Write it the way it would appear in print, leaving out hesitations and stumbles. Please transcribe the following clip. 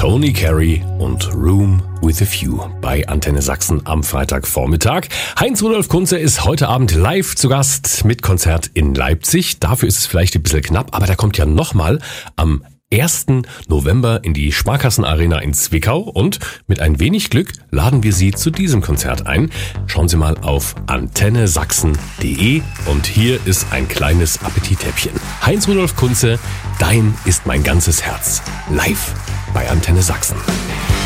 Tony Carey und Room with a View bei Antenne Sachsen am Freitagvormittag. Heinz-Rudolf Kunze ist heute Abend live zu Gast mit Konzert in Leipzig. Dafür ist es vielleicht ein bisschen knapp, aber der kommt ja nochmal am 1. November in die Sparkassenarena in Zwickau und mit ein wenig Glück laden wir Sie zu diesem Konzert ein. Schauen Sie mal auf antennesachsen.de und hier ist ein kleines Appetithäppchen. Heinz-Rudolf Kunze, Dein ist mein ganzes Herz. Live bei Antenne Sachsen.